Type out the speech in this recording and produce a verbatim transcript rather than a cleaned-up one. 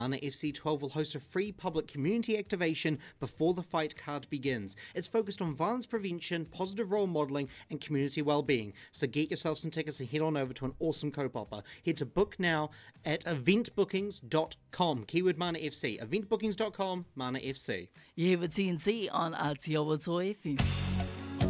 Mana F C twelve will host a free public community activation before the fight card begins. It's focused on violence prevention, positive role modelling, and community well-being. So get yourself some tickets and head on over to an awesome kaupapa. Head to book now at event bookings dot com. Keyword Mana F C. event bookings dot com, Mana F C. You have a T N C on Aotearoa Toi F M.